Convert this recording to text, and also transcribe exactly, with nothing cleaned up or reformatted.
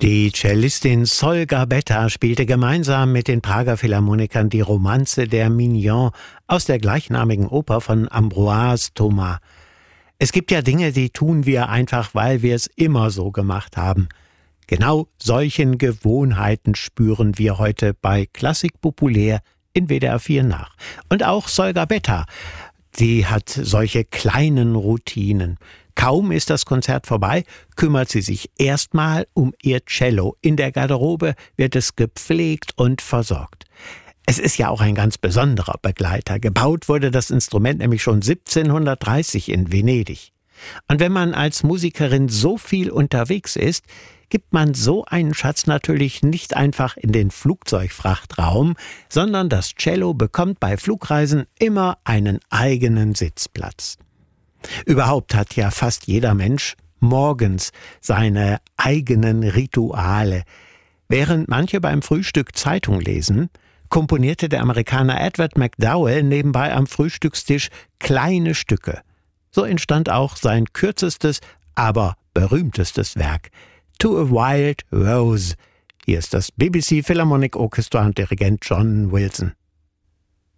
Die Cellistin Sol Garbetta spielte gemeinsam mit den Prager Philharmonikern die Romanze der Mignon aus der gleichnamigen Oper von Ambroise Thomas. Es gibt ja Dinge, die tun wir einfach, weil wir es immer so gemacht haben. Genau solchen Gewohnheiten spüren wir heute bei Klassik populär in W D R vier nach. Und auch Sol Garbetta, die hat solche kleinen Routinen. Kaum ist das Konzert vorbei, kümmert sie sich erstmal um ihr Cello. In der Garderobe wird es gepflegt und versorgt. Es ist ja auch ein ganz besonderer Begleiter. Gebaut wurde das Instrument nämlich schon siebzehnhundertdreißig in Venedig. Und wenn man als Musikerin so viel unterwegs ist, gibt man so einen Schatz natürlich nicht einfach in den Flugzeugfrachtraum, sondern das Cello bekommt bei Flugreisen immer einen eigenen Sitzplatz. Überhaupt hat ja fast jeder Mensch morgens seine eigenen Rituale. Während manche beim Frühstück Zeitung lesen, komponierte der Amerikaner Edward MacDowell nebenbei am Frühstückstisch kleine Stücke. So entstand auch sein kürzestes, aber berühmtestes Werk, To a Wild Rose. Hier ist das B B C Philharmonic Orchestra und Dirigent John Wilson.